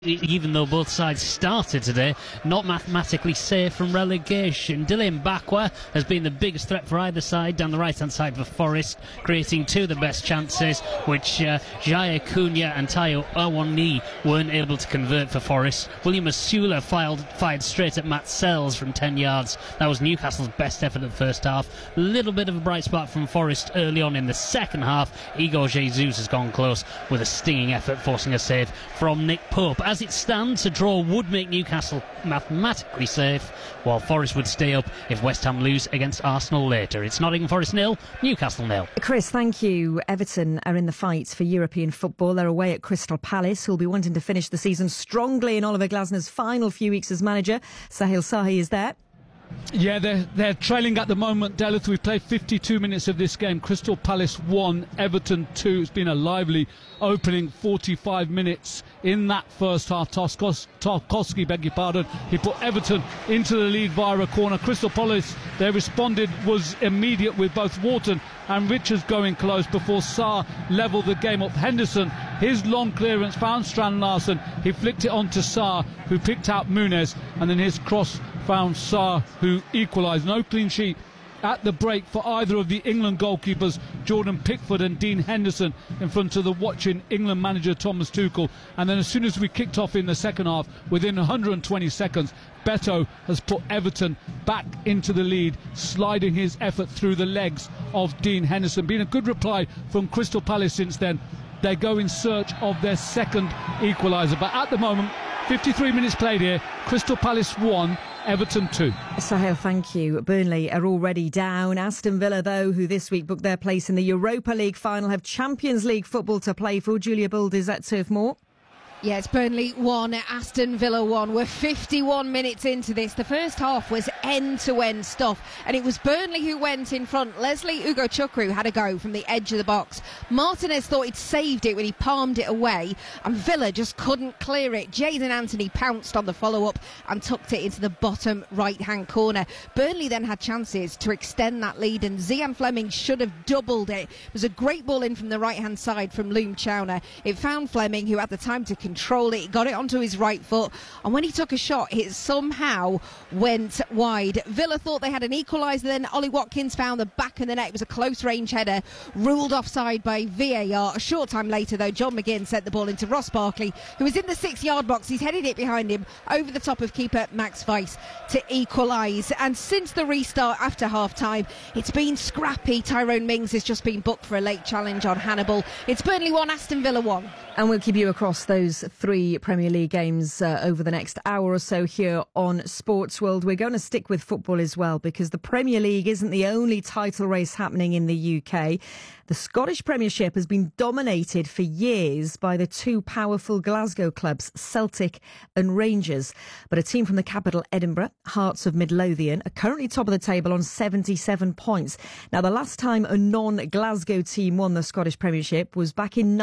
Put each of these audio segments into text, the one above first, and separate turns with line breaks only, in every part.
Even though both sides started today, not mathematically safe from relegation. Dylan Bakwa has been the biggest threat for either side down the right-hand side for Forest, creating two of the best chances, which Jaya Cunha and Tayo Awani weren't able to convert for Forest. William Asula fired straight at Matt Sells from 10 yards. That was Newcastle's best effort at the first half. A little bit of a bright spot from Forest early on in the second half. Igor Jesus has gone close with a stinging effort, forcing a save from Nick Pope. As it stands, a draw would make Newcastle mathematically safe, while Forest would stay up if West Ham lose against Arsenal later. It's Nottingham Forest 0, Newcastle 0.
Chris, thank you. Everton are in the fight for European football. They're away at Crystal Palace, who'll be wanting to finish the season strongly in Oliver Glasner's final few weeks as manager. Sahil Sahi is there.
Yeah, they're trailing at the moment, Delith. We've played 52 minutes of this game. Crystal Palace 1, Everton 2. It's been a lively opening 45 minutes in that first half. Tarkowski, beg your pardon, he put Everton into the lead via a corner. Crystal Palace, they responded, was immediate with both Wharton and Richards going close before Sarr levelled the game up. Henderson, his long clearance found Strand Larsen. He flicked it on to Sarr, who picked out Muniz, and then his cross found Sarr, who equalised. No clean sheet at the break for either of the England goalkeepers, Jordan Pickford and Dean Henderson, in front of the watching England manager Thomas Tuchel. And then as soon as we kicked off in the second half, within 120 seconds, Beto has put Everton back into the lead, sliding his effort through the legs of Dean Henderson. Been a good reply from Crystal Palace since then. They go in search of their second equaliser. But at the moment, 53 minutes played here, Crystal Palace 1, Everton 2.
Sahil, thank you. Burnley are already down. Aston Villa, though, who this week booked their place in the Europa League final, have Champions League football to play for. Julia Buld is at Turf Moor.
Yeah, it's Burnley 1, Aston Villa 1. We're 51 minutes into this. The first half was end-to-end stuff, and it was Burnley who went in front. Leslie Ugochukwu had a go from the edge of the box. Martinez thought he'd saved it when he palmed it away, and Villa just couldn't clear it. Jadon Anthony pounced on the follow-up and tucked it into the bottom right-hand corner. Burnley then had chances to extend that lead, and Zian Fleming should have doubled it. It was a great ball in from the right-hand side from Loom Chowner. It found Fleming, who had the time to control it, got it onto his right foot, and when he took a shot, it somehow went wide. Villa thought they had an equaliser, then Ollie Watkins found the back of the net. It was a close range header, ruled offside by VAR. A short time later, though, John McGinn sent the ball into Ross Barkley, who was in the 6-yard box. He's headed it behind him over the top of keeper Max Weiss to equalise. And since the restart after half-time, it's been scrappy. Tyrone Mings has just been booked for a late challenge on Hannibal. It's Burnley 1, Aston Villa 1.
And we'll keep you across those 3 Premier League games over the next hour or so here on Sports World. We're going to stick with football as well, because the Premier League isn't the only title race happening in the UK. The Scottish Premiership has been dominated for years by the two powerful Glasgow clubs, Celtic and Rangers. But a team from the capital, Edinburgh, Hearts of Midlothian, are currently top of the table on 77 points. Now, the last time a non-Glasgow team won the Scottish Premiership was back in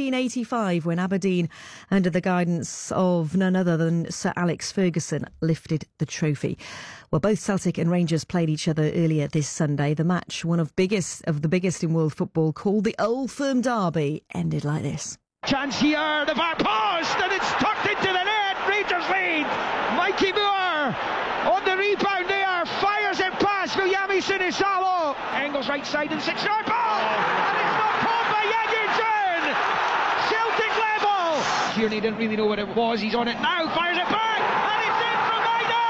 1985, when Aberdeen, under the guidance of none other than Sir Alex Ferguson, lifted the trophy. Well, both Celtic and Rangers played each other earlier this Sunday. The match, one of the biggest in world football, called the Old Firm Derby, ended like this.
Chance here, the far post, and it's tucked into the net. Rangers lead. Mikey Moore on the rebound there, fires it past Viliami Sinisalo. Angles right side and 6-yard ball, and it's not caught by Yagutin. Celtic level. Kearney didn't really know what it was. He's on it now, fires it back, and it's in from Maida.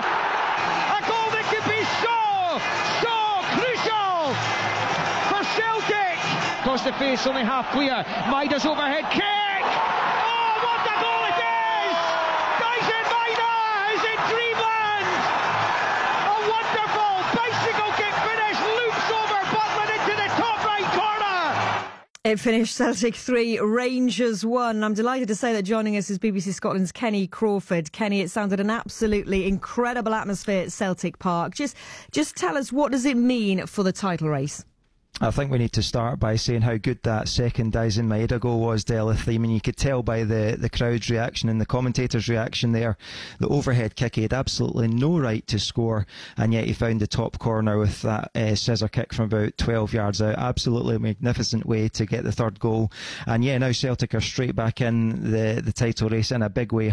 A goal that could be so crucial for Celtic. Across the face, only half clear. Maida's overhead kick. Oh, what a goal it is! Dyson Maida is in dreamland. A wonderful bicycle kick finish, loops over Butland into the top right corner.
It finished Celtic 3, Rangers 1. I'm delighted to say that joining us is BBC Scotland's Kenny Crawford. Kenny, it sounded an absolutely incredible atmosphere at Celtic Park. Just tell us, what does it mean for the title race?
I think we need to start by saying how good that second Dyson Maeda goal was, Delith. I mean, you could tell by the crowd's reaction and the commentators' reaction there. The overhead kick, he had absolutely no right to score, and yet he found the top corner with that scissor kick from about 12 yards out. Absolutely magnificent way to get the third goal. And yeah, now Celtic are straight back in the title race in a big way.